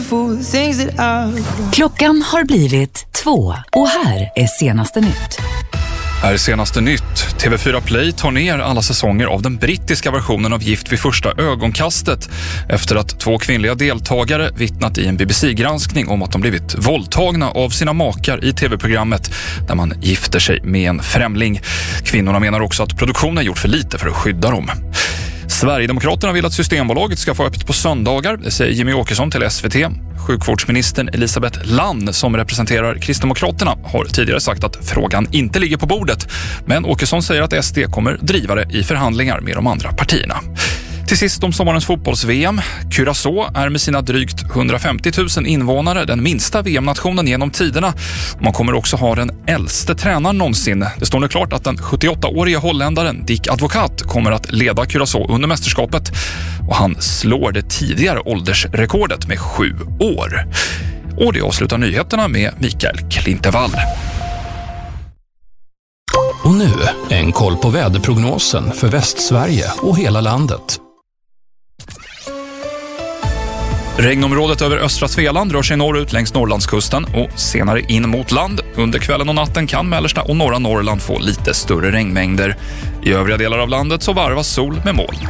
beautiful things that I've... Klockan har blivit 2 och här är senaste nytt. Här är senaste nytt. TV4 Play tar ner alla säsonger av den brittiska versionen av Gift vid första ögonkastet efter att 2 kvinnliga deltagare vittnat i en BBC-granskning om att de blivit våldtagna av sina makar i tv-programmet där man gifter sig med en främling. Kvinnorna menar också att produktionen gjort för lite för att skydda dem. Sverigedemokraterna vill att Systembolaget ska få öppet på söndagar, det säger Jimmy Åkesson till SVT. Sjukvårdsministern Elisabeth Lann, som representerar Kristdemokraterna, har tidigare sagt att frågan inte ligger på bordet. Men Åkesson säger att SD kommer driva det i förhandlingar med de andra partierna. Till sist om sommarens fotbolls-VM. Curaçao är med sina drygt 150 000 invånare den minsta VM-nationen genom tiderna. Man kommer också ha den äldste tränaren någonsin. Det står nu klart att den 78-årige holländaren Dick Advocaat kommer att leda Curaçao under mästerskapet. Och han slår det tidigare åldersrekordet med 7 år. Och det avslutar nyheterna med Mikael Klintevall. Och nu en koll på väderprognosen för Västsverige och hela landet. Regnområdet över östra Svealand rör sig norrut längs Norrlandskusten och senare in mot land. Under kvällen och natten kan mellersta och norra Norrland få lite större regnmängder. I övriga delar av landet så varvas sol med moln.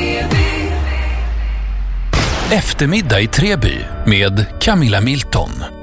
Eftermiddag i Treby med Camilla Milton.